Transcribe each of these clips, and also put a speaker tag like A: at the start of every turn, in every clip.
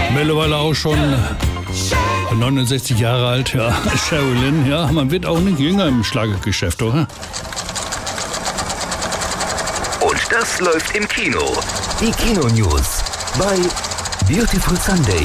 A: Mittlerweile auch schon 69 Jahre alt, ja, Sherilyn, ja, man wird auch nicht jünger im Schlagergeschäft, oder?
B: Und das läuft im Kino. Die Kino-News bei Beautiful Sunday.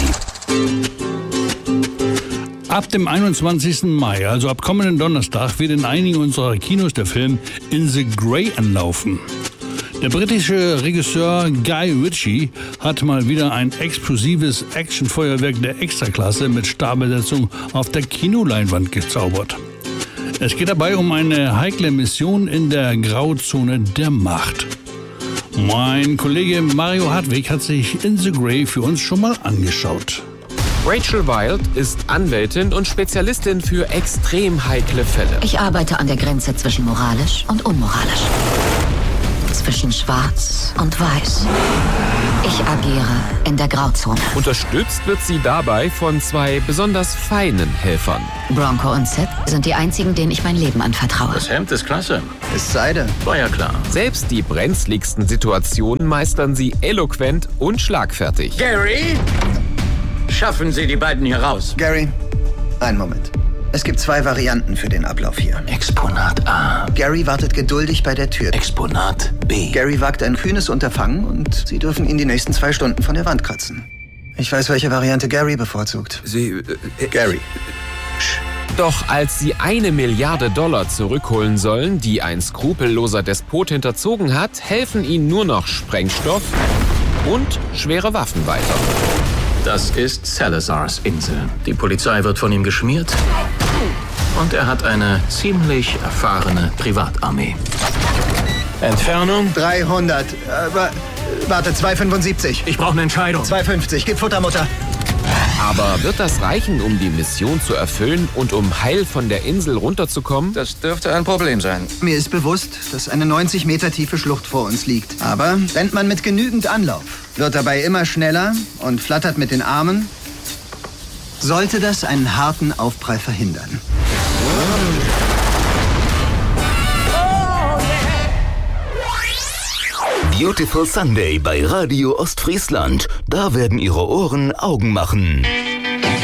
A: Ab dem 21. Mai, also ab kommenden Donnerstag, wird in einigen unserer Kinos der Film In the Grey anlaufen. Der britische Regisseur Guy Ritchie hat mal wieder ein explosives Actionfeuerwerk der Extraklasse mit Starbesetzung auf der Kinoleinwand gezaubert. Es geht dabei um eine heikle Mission in der Grauzone der Macht. Mein Kollege Mario Hartwig hat sich In the Grey für uns schon mal angeschaut.
C: Rachel Wild ist Anwältin und Spezialistin für extrem heikle Fälle.
D: Ich arbeite an der Grenze zwischen moralisch und unmoralisch. Zwischen schwarz und weiß. Ich agiere in der Grauzone.
C: Unterstützt wird sie dabei von zwei besonders feinen Helfern.
D: Bronco und Sid sind die einzigen, denen ich mein Leben anvertraue.
E: Das Hemd ist klasse.
F: Es sei denn.
E: War ja klar.
C: Selbst die brenzligsten Situationen meistern sie eloquent und schlagfertig.
E: Gary! Schaffen Sie die beiden hier raus.
F: Gary, einen Moment. Es gibt zwei Varianten für den Ablauf hier.
E: Exponat A.
F: Gary wartet geduldig bei der Tür.
E: Exponat B.
F: Gary wagt ein kühnes Unterfangen und Sie dürfen ihn die nächsten 2 Stunden von der Wand kratzen. Ich weiß, welche Variante Gary bevorzugt. Gary.
C: Doch als sie $1 Milliarde zurückholen sollen, die ein skrupelloser Despot hinterzogen hat, helfen ihnen nur noch Sprengstoff und schwere Waffen weiter.
E: Das ist Salazars Insel. Die Polizei wird von ihm geschmiert und er hat eine ziemlich erfahrene Privatarmee. Entfernung?
F: 300. Warte, 275.
E: Ich brauche eine Entscheidung.
F: 250. Gib Futter, Mutter.
C: Aber wird das reichen, um die Mission zu erfüllen und um heil von der Insel runterzukommen?
E: Das dürfte ein Problem sein.
F: Mir ist bewusst, dass eine 90 Meter tiefe Schlucht vor uns liegt. Aber rennt man mit genügend Anlauf, wird dabei immer schneller und flattert mit den Armen, sollte das einen harten Aufprall verhindern.
B: Beautiful Sunday bei Radio Ostfriesland. Da werden Ihre Ohren Augen machen.